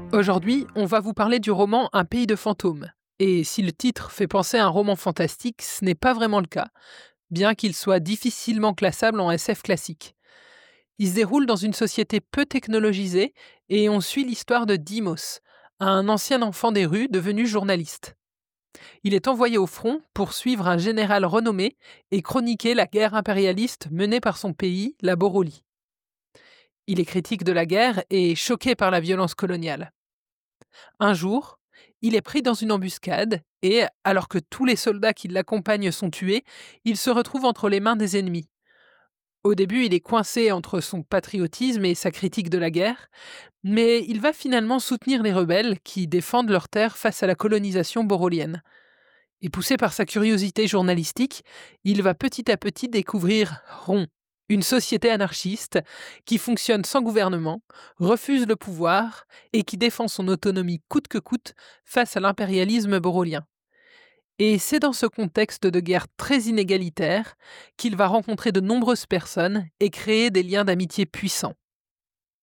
Aujourd'hui, on va vous parler du roman Un pays de fantômes. Et si le titre fait penser à un roman fantastique, ce n'est pas vraiment le cas, bien qu'il soit difficilement classable en SF classique. Il se déroule dans une société peu technologisée et on suit l'histoire de Dimos, un ancien enfant des rues devenu journaliste. Il est envoyé au front pour suivre un général renommé et chroniquer la guerre impérialiste menée par son pays, la Borolie. Il est critique de la guerre et choqué par la violence coloniale. Un jour, il est pris dans une embuscade et, alors que tous les soldats qui l'accompagnent sont tués, il se retrouve entre les mains des ennemis. Au début, il est coincé entre son patriotisme et sa critique de la guerre, mais il va finalement soutenir les rebelles qui défendent leur terre face à la colonisation borolienne. Et poussé par sa curiosité journalistique, il va petit à petit découvrir Ron, une société anarchiste qui fonctionne sans gouvernement, refuse le pouvoir et qui défend son autonomie coûte que coûte face à l'impérialisme borolien. Et c'est dans ce contexte de guerre très inégalitaire qu'il va rencontrer de nombreuses personnes et créer des liens d'amitié puissants.